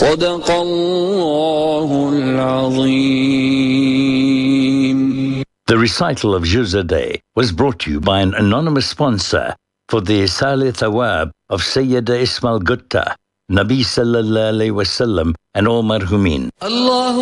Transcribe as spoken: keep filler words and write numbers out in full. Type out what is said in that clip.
صدق الله العظيم. The recital of Juz Day was brought to you by an anonymous sponsor for the Isal Thawab of Sayyida Ismail Gutta, Nabi Sallallahu Alaihi Wasallam and all marhumin.